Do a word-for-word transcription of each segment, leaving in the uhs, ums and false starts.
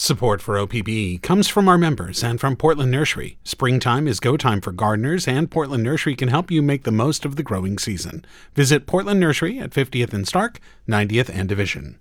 Support for O P B comes from our members and from Portland Nursery. Springtime is go time for gardeners, and Portland Nursery can help you make the most of the growing season. Visit Portland Nursery at fiftieth and Stark, ninetieth and Division.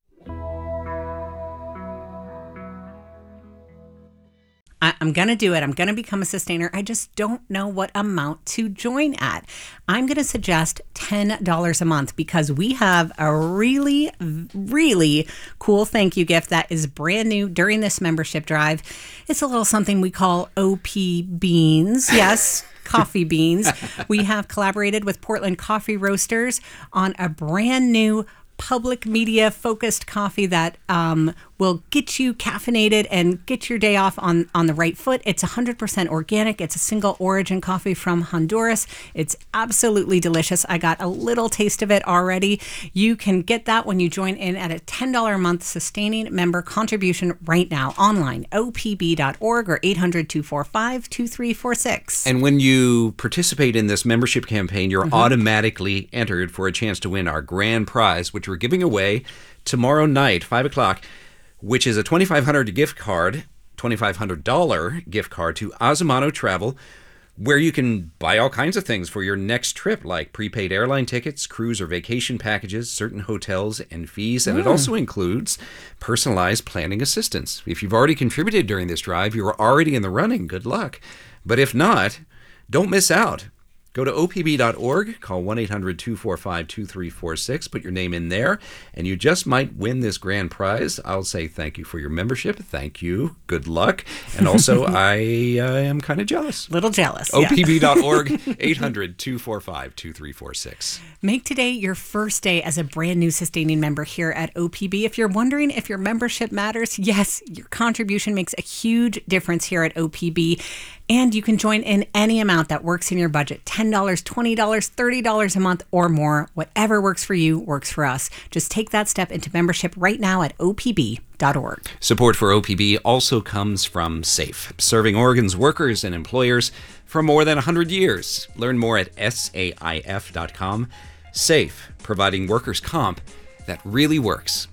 I'm going to do it. I'm going to become a sustainer. I just don't know what amount to join at. I'm going to suggest ten dollars a month because we have a really, really cool thank you gift that is brand new during this membership drive. It's a little something we call O P Beans. Yes. Coffee beans. We have collaborated with Portland Coffee Roasters on a brand new public media focused coffee that um, will get you caffeinated and get your day off on, on the right foot. It's one hundred percent organic. It's a single origin coffee from Honduras. It's absolutely delicious. I got a little taste of it already. You can get that when you join in at a ten dollars a month sustaining member contribution right now online, O P B dot org or eight hundred, two four five, two three four six. And when you participate in this membership campaign, you're Mm-hmm. automatically entered for a chance to win our grand prize, which we're giving away tomorrow night, five o'clock, which is a twenty-five hundred dollars gift card, twenty-five hundred dollars gift card to Azamano Travel, where you can buy all kinds of things for your next trip, like prepaid airline tickets, cruise or vacation packages, certain hotels and fees, and mm. it also includes personalized planning assistance. If you've already contributed during this drive, you're already in the running. Good luck. But if not, don't miss out. Go to O P B dot org, call one eight hundred, two four five, two three four six, put your name in there, and you just might win this grand prize. I'll say thank you for your membership. Thank you. Good luck. And also, I uh, am kind of jealous. Little jealous. O P B dot org, eight hundred, two four five, two three four six. Make today your first day as a brand new sustaining member here at O P B. If you're wondering if your membership matters, yes, your contribution makes a huge difference here at O P B. And you can join in any amount that works in your budget, ten dollars, twenty dollars, thirty dollars a month or more. Whatever works for you works for us. Just take that step into membership right now at O P B dot org. Support for O P B also comes from SAFE, serving Oregon's workers and employers for more than one hundred years. Learn more at S A I F dot com. SAFE, providing workers' comp that really works.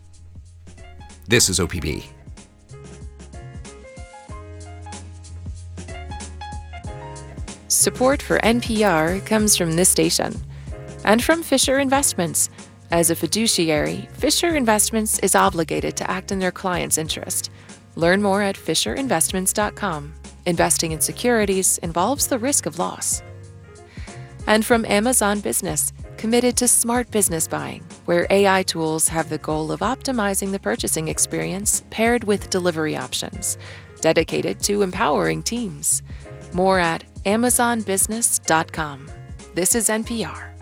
This is O P B. Support for N P R comes from this station and from Fisher Investments. As a fiduciary, Fisher Investments is obligated to act in their client's interest. Learn more at fisher investments dot com. Investing in securities involves the risk of loss. And from Amazon Business, committed to smart business buying, where A I tools have the goal of optimizing the purchasing experience paired with delivery options, dedicated to empowering teams. More at amazon business dot com. This is N P R.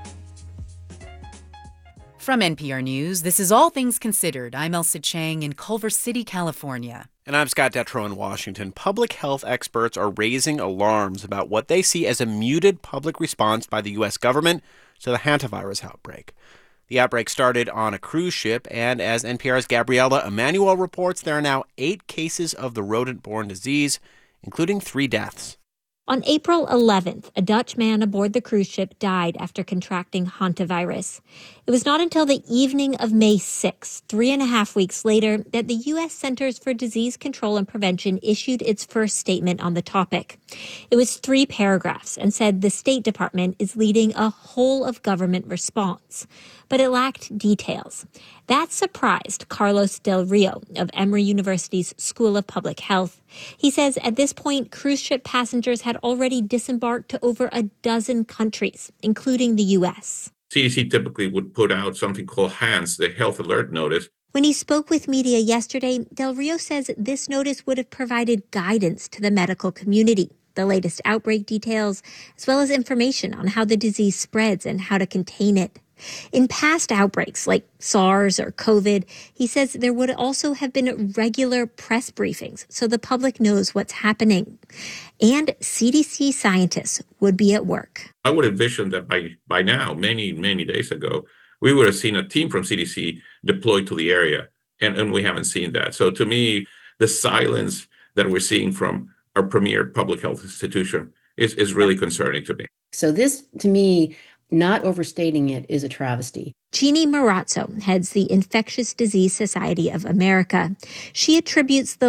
From N P R News, this is All Things Considered. I'm Elsa Chang in Culver City, California. And I'm Scott Detrow in Washington. Public health experts are raising alarms about what they see as a muted public response by the U S government to the hantavirus outbreak. The outbreak started on a cruise ship, and as N P R's Gabriela Emanuel reports, there are now eight cases of the rodent-borne disease, including three deaths. On April eleventh, a Dutch man aboard the cruise ship died after contracting hantavirus. It was not until the evening of May sixth, three and a half weeks later, that the U S Centers for Disease Control and Prevention issued its first statement on the topic. It was three paragraphs and said the State Department is leading a whole-of-government response. But it lacked details. That surprised Carlos Del Rio of Emory University's School of Public Health. He says at this point, cruise ship passengers had already disembarked to over a dozen countries, including the U S. C D C typically would put out something called HANS, the Health Alert Notice. When he spoke with media yesterday, Del Rio says this notice would have provided guidance to the medical community, the latest outbreak details, as well as information on how the disease spreads and how to contain it. In past outbreaks like SARS or COVID, he says there would also have been regular press briefings so the public knows what's happening. And C D C scientists would be at work. I would envision that by, by now, many, many days ago, we would have seen a team from C D C deployed to the area, and, and we haven't seen that. So to me, the silence that we're seeing from our premier public health institution is, is really concerning to me. So this, to me, not overstating it, is a travesty. Jeannie Marazzo heads the Infectious Disease Society of America. She attributes the